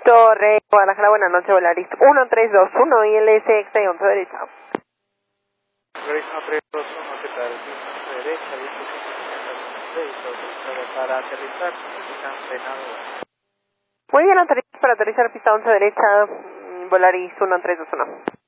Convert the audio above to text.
Torre, Guadalajara, buenas noches, Volaris 1321 y LSX 11 derecha. Volaris 1321, ¿qué tal? 11 derecha, 10 para aterrizar, necesitan frenado. Muy bien, para aterrizar pista 11 derecha, Volaris 1321.